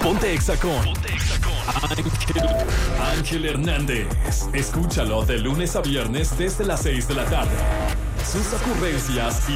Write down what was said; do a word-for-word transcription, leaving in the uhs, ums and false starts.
Ponte Exa con Ángel, Ángel Hernández. Escúchalo de lunes a viernes desde las seis de la tarde. Sus ocurrencias y